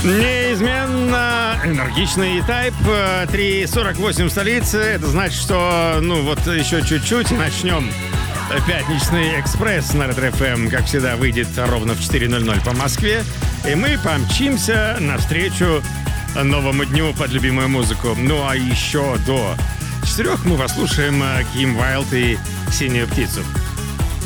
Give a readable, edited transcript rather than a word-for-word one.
Неизменно энергичный Type, 3:48 в столице. Это значит, что, еще чуть-чуть и начнем. Пятничный экспресс на Ретро-ФМ, как всегда, выйдет ровно в 4:00 по Москве. И мы помчимся навстречу новому дню под любимую музыку. А еще до 4 мы послушаем Ким Вайлд и «Синюю птицу».